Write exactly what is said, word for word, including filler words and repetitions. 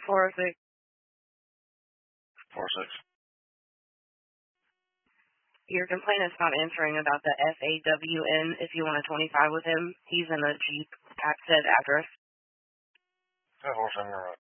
four oh six. four oh six. Your complainant's not answering about the F A W N if you want a twenty-five with him. He's in a Jeep at said address. That horse in the road.